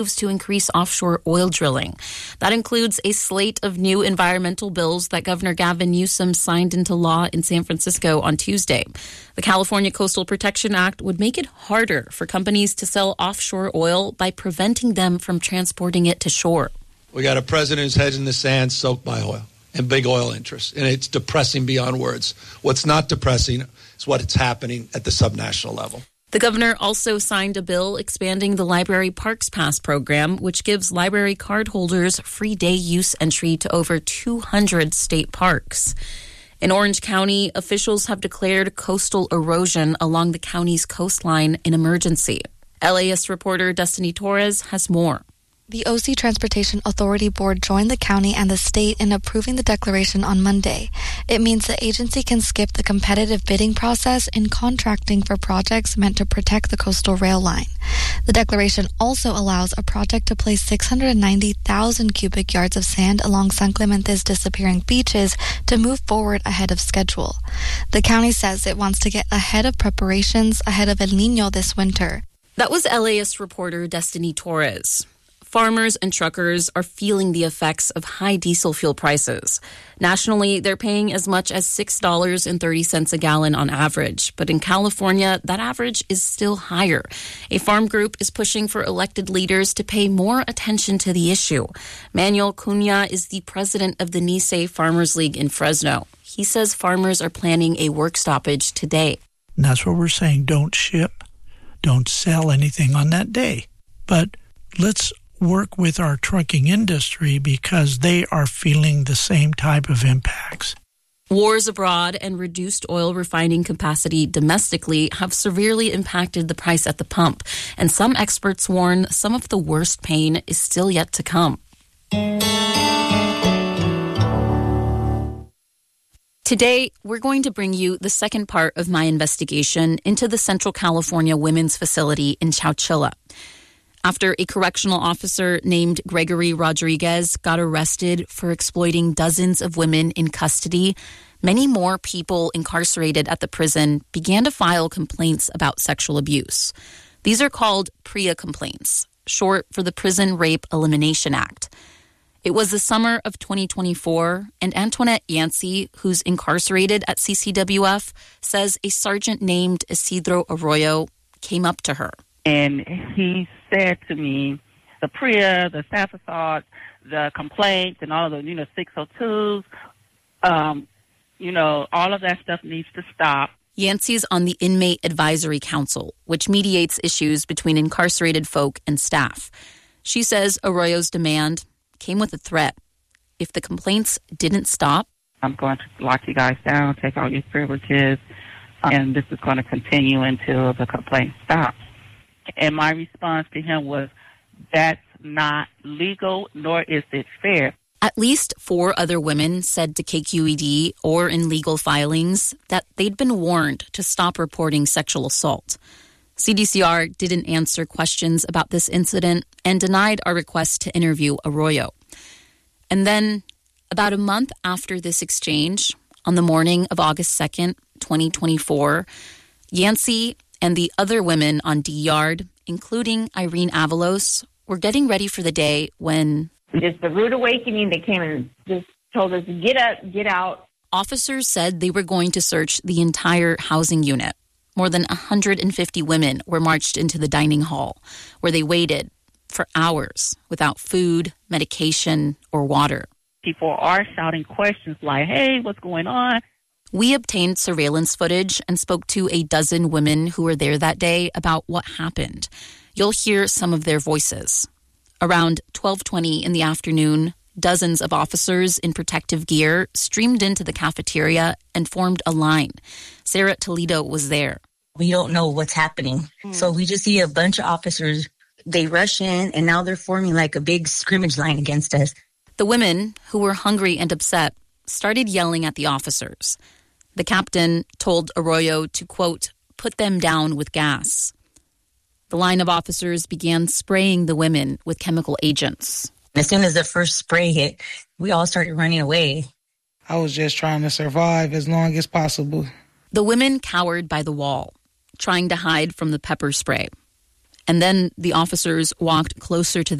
to increase offshore oil drilling. That includes a slate of new environmental bills that Governor Gavin Newsom signed into law in San Francisco on Tuesday. The California Coastal Protection Act would make it harder for companies to sell offshore oil by preventing them from transporting it to shore. We got a president whose head's in the sand, soaked by oil and big oil interests, and it's depressing beyond words. What's not depressing is what's happening at the subnational level. The governor also signed a bill expanding the Library Parks Pass program, which gives library card holders free day use entry to over 200 state parks. In Orange County, officials have declared coastal erosion along the county's coastline an emergency. LAist reporter Destiny Torres has more. The OC Transportation Authority Board joined the county and the state in approving the declaration on Monday. It means the agency can skip the competitive bidding process in contracting for projects meant to protect the coastal rail line. The declaration also allows a project to place 690,000 cubic yards of sand along San Clemente's disappearing beaches to move forward ahead of schedule. The county says it wants to get ahead of preparations ahead of El Niño this winter. That was LAist reporter Destiny Torres. Farmers and truckers are feeling the effects of high diesel fuel prices. Nationally, they're paying as much as $6.30 a gallon on average. But in California, that average is still higher. A farm group is pushing for elected leaders to pay more attention to the issue. Manuel Cunha is the president of the Nisei Farmers League in Fresno. He says farmers are planning a work stoppage today. And that's what we're saying. Don't ship, don't sell anything on that day. But let's work with our trucking industry because they are feeling the same type of impacts. Wars abroad and reduced oil refining capacity domestically have severely impacted the price at the pump, and some experts warn some of the worst pain is still yet to come. Today, we're going to bring you the second part of my investigation into the Central California Women's Facility in Chowchilla. After a correctional officer named Gregory Rodriguez got arrested for exploiting dozens of women in custody, many more people incarcerated at the prison began to file complaints about sexual abuse. These are called PREA complaints, short for the Prison Rape Elimination Act. It was the summer of 2024, and Antoinette Yancey, who's incarcerated at CCWF, says a sergeant named Isidro Arroyo came up to her. And he said to me, the PREA, the staff assault, the complaints, and all of the, 602s, all of that stuff needs to stop. Yancey's on the Inmate Advisory Council, which mediates issues between incarcerated folk and staff. She says Arroyo's demand came with a threat. If the complaints didn't stop, I'm going to lock you guys down, take all your privileges, and this is going to continue until the complaint stops. And my response to him was, that's not legal, nor is it fair. At least 4 other women said to KQED or in legal filings that they'd been warned to stop reporting sexual assault. CDCR didn't answer questions about this incident and denied our request to interview Arroyo. And then, about a month after this exchange, on the morning of August 2nd, 2024, Yancey and the other women on D-Yard, including Irene Avalos, were getting ready for the day when... Just the rude awakening, they came and just told us, get up, get out. Officers said they were going to search the entire housing unit. More than 150 women were marched into the dining hall, where they waited for hours without food, medication, or water. People are shouting questions like, hey, what's going on? We obtained surveillance footage and spoke to a dozen women who were there that day about what happened. You'll hear some of their voices. Around 12:20 in the afternoon, dozens of officers in protective gear streamed into the cafeteria and formed a line. Sarah Toledo was there. We don't know what's happening. So we just see a bunch of officers. They rush in, and now they're forming like a big scrimmage line against us. The women, who were hungry and upset, started yelling at the officers. The captain told Arroyo to, quote, put them down with gas. The line of officers began spraying the women with chemical agents. As soon as the first spray hit, we all started running away. I was just trying to survive as long as possible. The women cowered by the wall, trying to hide from the pepper spray. And then the officers walked closer to